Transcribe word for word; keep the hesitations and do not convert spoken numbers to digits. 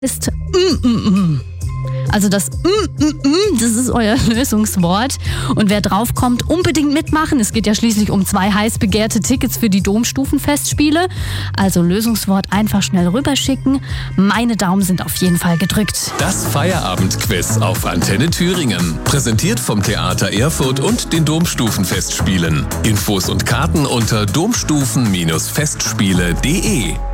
ist mm, mm, mm. Also das mm, mm, mm, das ist euer Lösungswort. Und wer draufkommt, unbedingt mitmachen. Es geht ja schließlich um zwei heiß begehrte Tickets für die Domstufenfestspiele. Also Lösungswort einfach schnell rüberschicken. Meine Daumen sind auf jeden Fall gedrückt. Das Feierabendquiz auf Antenne Thüringen. Präsentiert vom Theater Erfurt und den Domstufenfestspielen. Infos und Karten unter domstufen Festspiele punkt de.